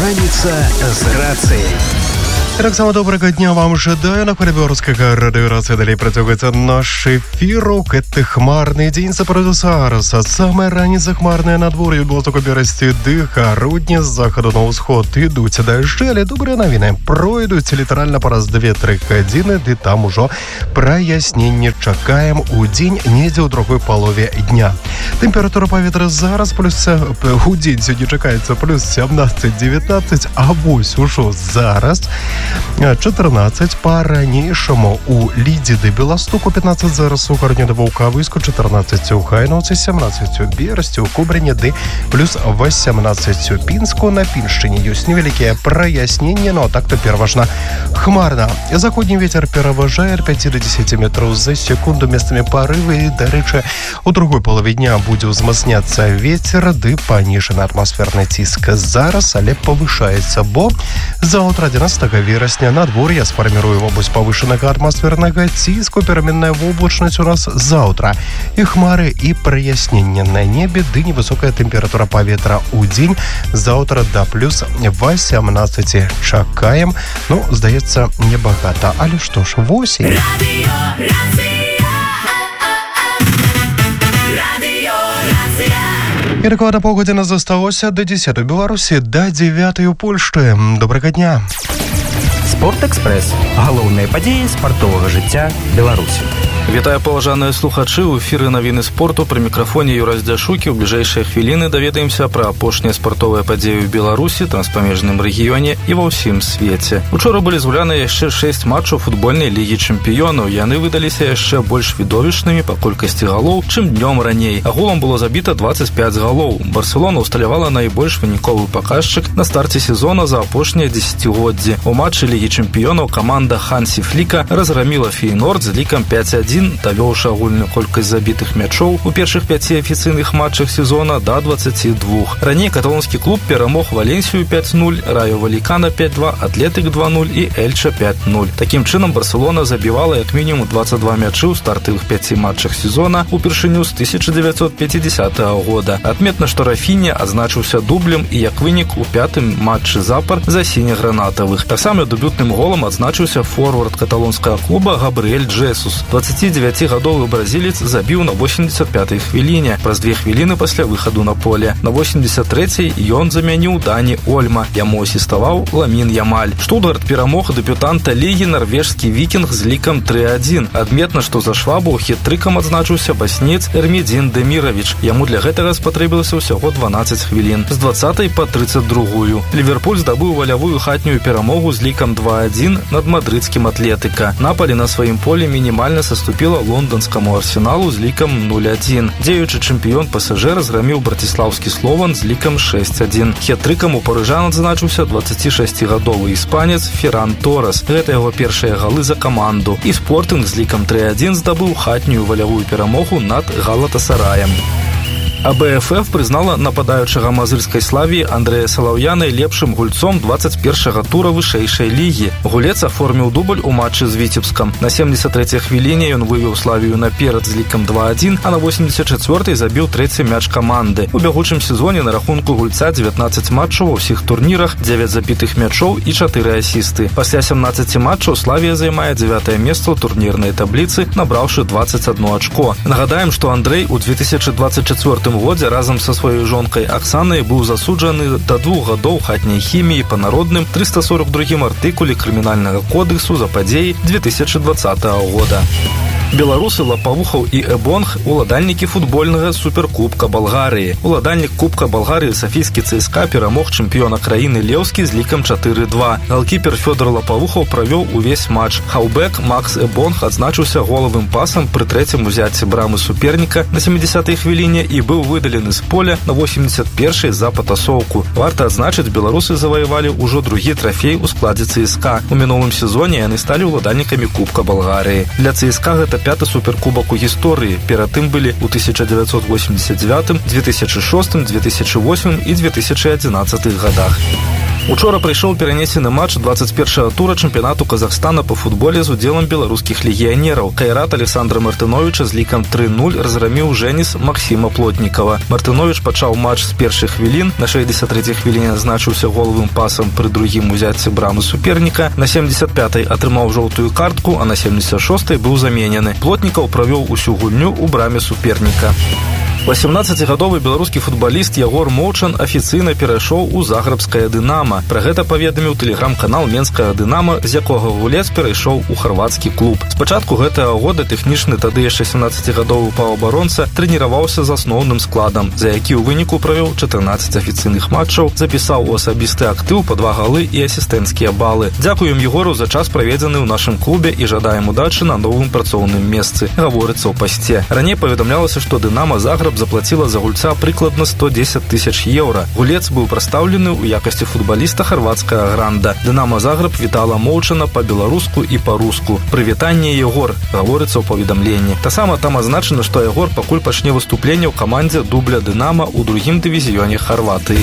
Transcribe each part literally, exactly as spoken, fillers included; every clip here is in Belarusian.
Раніца з грацыяй. Таксама добрага дня вам жадаю. На хвалі беларускага радыёрацыі далей працягваецца наш эфір. Гэты хмарны дзень сапраўды зараз. А самая раніца хмарная надвор'е было такой берасці ды гарудні з захаду на ўсход ідуць дажджы, але добрыя навіны пройдуць літаральна праз две-тры гадзіны, ды там ужо праясненне чакаем у дзень недзе ў другой палове дня. Тэмпература паветра зараз плюс у дзень сёння чакаецца плюс сямнаццаць дзевятнаццаць, а вось ужо зараз чатырнаццаць па-ранейшаму у Лідзі ды Беластуку, пятнаццаць зараз у Карне ды Ваўкавыску, чатырнаццаць у Хайнаўцы, сямнаццаць у Берасці, у Кобрыне ды плюс васямнаццаць у Пінску. На Піншчыне ёсць невялікія праясненні, но так-то пераважна хмарна. Заходні вецер пераважае ад пяці да дзесяці метраў за секунду, месцамі парывы. Дарэчы, у другой палове дня будзе ўзмацняцца вецер ды паніжаны атмасферны ціск зараз, але павышаецца, бо заўтра адзінаццатага верасня надвор'е сфарміруе вобласць павышанага атмасфернага ціску. Пераменная воблачнасць у нас заўтра. І хмары, і праясненне на небе, ды невысокая тэмпература паветра ў дзень заўтра да плюс васямнаццаць чакаем. Ну, здаецца, небагата. Але што ж, восень. І дакладна паўгадзіны засталося да дзесятай Беларусі, да дзевятай у Польшчы. Добрага дня. Спортэкспрэс. Галоўныя падзеі спартовага жыцця Беларусі. Вітаю, паважаныя слухачы, у эфіры навіны спорту, пры мікрафоне Юрась Дзяшукі. У бліжэйшыя хвіліны даведаемся пра апошнія спартовыя падзеі ў Беларусі, транспамежным рэгіёне і ва ўсім свеце. Учора былі згуляны яшчэ шэсць матчаў футбольнай лігі чэмпіёнаў. Яны выдаліся яшчэ больш відовішчнымі па колькасці галоў, чым днём раней. Агулам было забіта дваццаць пяць галоў. Барселона ўсталявала найбольш выніковы паказчык на старце сезона за апошнія дзесяцігоддзі. У матчы лігі чэмпіёнаў каманда Хансі Фліка разграміла Фейнорд з лікам пяць адзін, давёўшы агульную колькасць забітых мячоў у першых пяці афіцыйных матчах сезона да дваццаці двух. Раней каталонскі клуб перамог Валенсію пяць нуль, Райо Валікана пяць два, Атлетык два нуль і Эльча пяць нуль. Такім чынам Барселона забівала як мінімум дваццаць два мячы ў стартавых пяці матчах сезона упершыню з тысяча дзевяцьсот пяцідзясятага года. Адметна, што Рафіння адзначыўся дублем і як вынік у пятым матчы запар за сіне-гранатавых. Таксама дэбютным голам адзначыўся форвард каталонскага клуба Габрыэль Джесус. дваццацідзевяцігадовы бразілец забіў на восемьдесят пятай хвіліне, праз две хвіліны пасля выхаду на поле. На восемьдесят трэцяй ён заменіў Дані Ольма. Яму асіставаў Ламін Ямаль. Штутгарт перамог дэбютанта лігі нарвежскі Вікінг з лікам тры адзін. Адметна, што за Швабу хет-трыкам адзначыўся баснец Эрмедзін Дэміравіч. Яму для гэтага спатрэбілася ўсяго дванаццаць хвілін. З дваццатай па трыццаць другую. Ліверпуль здабыў валявую хатнюю перамогу з лікам два адзін над мадрыдскім Атлетыка. Напалі на сваім поле мінімальна саступіла лонданскаму Арсеналу з лікам нуль адзін. Дзеючы чэмпіён ПСЖ разграміў браціслаўскі Слован з лікам шэсць адзін. Хет-трыкам у парыжан адзначыўся дваццацішасцігадовы іспанец Ферран Торес. Гэта яго першыя галы за каманду. І Спортинг з лікам тры адзін здабыў хатнюю валявую перамогу над Галатасараем. А Бэ Эф Эф прызнала нападаючага мазырскай Славіі Андрэя Салаўя найлепшым гульцом дваццаць першага тура вышэйшай лігі. Гулец аформіў дубль у матчы з Віцебскам. На семьдесят трэцяй хвіліне ён вывеў Славію наперад з лікам два адзін, а на восемьдесят чацвёртай забіў трэці мяч каманды. У бягучым сезоне на рахунку гульца дзевятнаццаць матчаў ва ўсіх турнірах, дзевяць забітых мячоў і чатыры асісты. Пасля сямнаццаці матчаў Славія займае дзявятае месца ў турнірнай табліцы, набраўшы дваццаць адно ачко. Нагадаем, што Андрэй у две тысячы дваццаць чацвёртым годзе разам са сваёй жонкай Аксанай быў засуджаны да двух гадоў хатняй хіміі па народным трыста сорок другім артыкуле крымінальнага кодексу за падзеі две тысячы дваццатага года. Беларусы Лапавухаў і Эбонг – уладальнікі футбольнага суперкубка Балгарыі. Уладальнік кубка Балгарыі Сафійскі ЦСКА перамог чэмпіёна краіны Леўскі з лікам чатыры два. Галкіпер Фёдор Лапавухаў правёў увесь матч. Хаўбэк Макс Эбонг адзначыўся голавым пасам пры трэцім узяцці брамы суперніка на сямідзесятай хвіліне і быў выдалены з поля на восемьдесят першай за патасоўку. Варта адзначыць, беларусы заваявалі ўжо другі трафей у складзе ЦСКА. У мінулым сезоне яны сталі уладальнікамі кубка Балгарыі. Для ЦСКА гэта пяты суперкубак у гісторыі. Перад тым былі ў тысяча дзевяцьсот восемьдесят девятым, две тысячи шостым, две тысячи восьмым і две тысячи адзінаццатых гадах. Учора прыйшоў перанесены матч двадцать першага тура чэмпіянату Казахстана па футболе з удзелам беларускіх легіянераў. Кайрат Александра Мартыновича з лікам тры нуль разграміў Жэніс Максіма Плотнікава. Мартынович пачаў матч з першых хвілін. На шэсцьдзесят трэцяй хвіліне адзначыўся голавым пасам пры другім узяцці брамы суперніка. На семьдесят пятай атрымаў жоўтую картку, а на семьдесят шостай быў заменены. Плотнікаў правёў усю гульню ў браме суперніка. восемнаццацігадовы беларускі футбаліст Ягор Моўчан афіцыйна перайшоў у загрэбскае «Дынама». Пра гэта паведаміў тэлеграм-канал «Менская Дынама», з якога гулец перайшоў у харвацкі клуб. Спачатку гэтага года тэхнічны тады яшчэ сямнаццацігадовы паўабаронца трэніраваўся з асноўным складам, за які ў выніку правёў чатырнаццаць афіцыйных матчаў, запісаў у асабісты актыў па два галы і асістэнцкія балы. Дзякуем Егору за час праведзены ў нашым клубе і жадаем удачы на новым працоўным месцы, гаворыцца ў пасце. Раней паведамлялася, што «Дынама» Загрэб заплаціла за гульца прыкладна сто дзесяць тысяч еўра. Гулец быў прадстаўлены ў якасці футбаліста харвацкага «Гранда». «Дынама» Загрэб вітала Моўчана па-беларуску і па-руску. «Прывітанне, Егор», гаворыцца ў паведамленні. Таксама там азначана, што Егор пакуль пачне выступленне ў камандзе дубля «Дынама» ў другім дывізіёне Харватыі.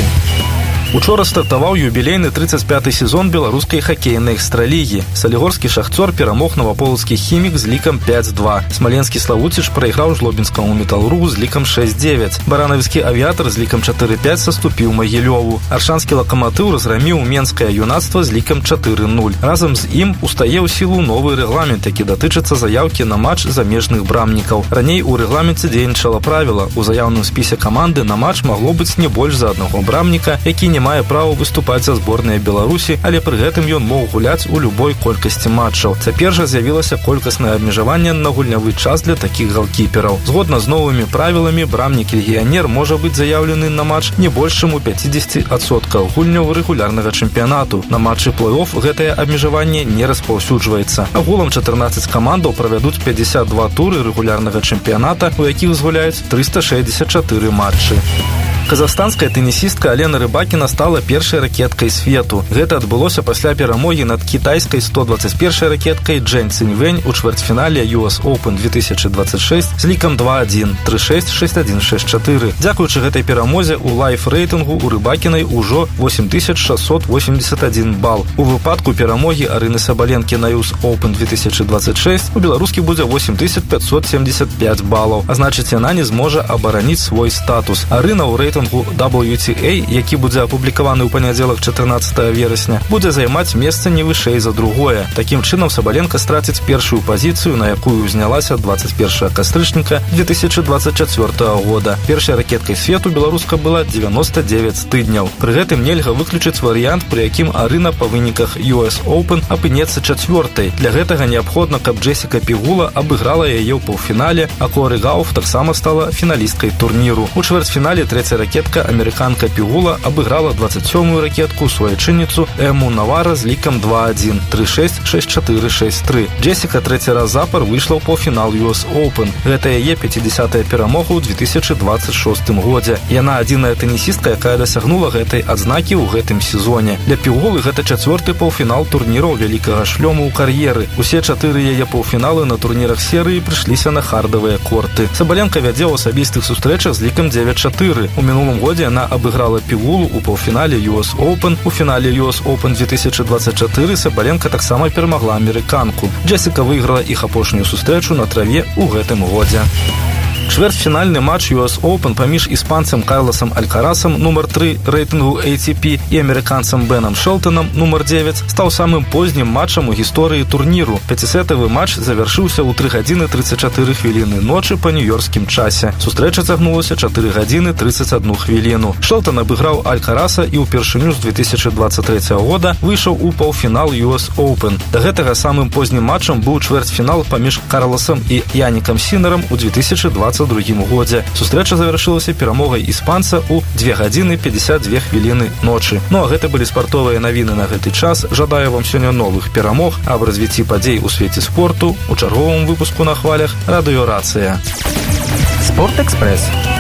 Учора стартаваў юбілейны тридцать пяты сезон беларускай хакейнай экстралігі. Салігорскі «Шахцёр» перамог наваполацкі «Хімік» з лікам пяць два. Смаленскі «Славуціш» прайграў жлобінскаму «Металургу» з лікам шэсць дзевяць. Баранавіцкі «Авіятар» з лікам чатыры пяць саступіў Магілёву. Аршанскі «Лакаматыў» разграміў «Менскае юнацтва» з лікам чатыры нуль. Разам з ім устае ў сілу новы рэгламент, які датычыцца заяўкі на матч замежных брамнікаў. Раней у рэгламенце дзейнічала правіла. У заяўным спісе каманды на матч магло быць не больш за аднаго брамніка, які не мае права выступаць за зборныя Беларусі, але пры гэтым ён мог гуляць у любой колькасці матчаў. Цяпер жа з'явілася колькаснае абмежаванне на гульнявы час для такіх галкіпераў. Згодна з новымі правіламі, брамнік-легіянер можа быць заяўлены на матч не больш чым у пяцьдзесят адсоткаў гульняў рэгулярнага чэмпіянату. На матчы плэй-оф гэтае абмежаванне не распаўсюджваецца. Агулам чатырнаццаць камандаў правядуць пятьдесят два туры рэгулярнага чэмпіяната, у якіх згуляюць трыста шэсцьдзесят чатыры матчы. Казахстанская тэнісістка Алена Рыбакіна стала першай ракеткай свету. Гэта адбылося пасля перамогі над кітайскай сто двадцать першай ракеткай Джэнь Циньвэнь у чвэрцьфінале ю эс Open две тысячи двадцать шесть з лікам два адзін, тры шэсць, шэсць адзін, шэсць чатыры. Дзякуючы гэтай перамозе ў лайф-рэйтынгу у Рыбакінай ужо восемь тысяч шэсцьсот восемьдесят адзін бал. У выпадку перамогі Арыны Сабаленкі на ю эс Open две тысячи двадцать шесть у беларускі будзе восемь тысяч пятьсот семьдесят пять балаў, а значыць яна не зможа абараніць свой статус. Арына ў рэйтынгу дабл ю ти эй, які будзе апублікаваны ў панядзелак чатырнаццатага верасня, будзе займаць месца не вышэй за другое. Такім чынам Сабаленка страціць першую пазіцыю, на якую ўзнялася двадцать першага кастрычніка две тысячи двадцать чацвёртага года. Першай ракеткай свету беларуска была девяносто девять тыдняў. Пры гэтым нельга выключыць варыянт, пры якім Арына па выніках ю эс Open апынецца чацвёртай. Для гэтага неабходна, каб Джесіка Пігула абыграла яе ў паўфінале, а Коры Гауф таксама стала фіналісткай турніру. У чвэрцьфінале трэцяя ракетка амерыканка Пігула абыграла двадцать сёмую ракетку суайчынніцу Эму Навара з лікам два адзін, тры шэсць, шэсць чатыры, шэсць тры. Джесіка трэці раз запар выйшла ў паўфінал ю эс Open. Гэта яе пяцідзясятая перамога ў две тысячи двадцать шостым годзе. Яна адзіная тэнісістка, якая дасягнула гэтай адзнакі ў гэтым сезоне. Для Пігулы гэта чацвёрты паўфінал турніраў вялікага шлёму ў кар'еры. Усе чатыры яе паўфіналы на турнірах серыі прыйшліся на хардавыя корты. Сабаленка вядзе ў асабістых сустрэчах з лікам девять чатыры. У мінулым годзе яна абыграла Пігулу ў паўфінале ю эс Open. У фінале ю эс Open две тысячи двадцать чатыры Сабаленка таксама перамагла амерыканку. Джесіка выйграла іх апошнюю сустрэчу на траве ў гэтым годзе. Чвэрцьфінальны матч ю эс Open паміж іспанцам Карлосам Алькарасам нумар тры рэйтынгу эй ти пі і амерыканцам Бенам Шэлтонам нумар девять стаў самым познім матчам у гісторыі турніру. Пяцісетавы матч завяршыўся ў тры гадзіны тридцать чатыры хвіліны ночы па нью-йоркскім часе. Сустрэча цягнулася чатыры гадзіны тридцать одну хвіліну. Шэлтон абыграў Алькараса і ўпершыню з две тысячи двадцать трэцяга года выйшаў у паўфінал ю эс Open. Да гэтага самым познім матчам быў чвэрцьфінал паміж Карлосам і Янікам Сінерам у две тысячи двадцать другім годзе. Сустрэча завяршылася перамогай іспанца ў две гадзіны пятьдесят две хвіліны ночы. Ну а гэта былі спартовыя навіны на гэты час. Жадаю вам сёння новых перамог, аб развіцці падзей у свеце спорту у чарговым выпуску на хвалях радыёрацыя. Спортэкспрэс.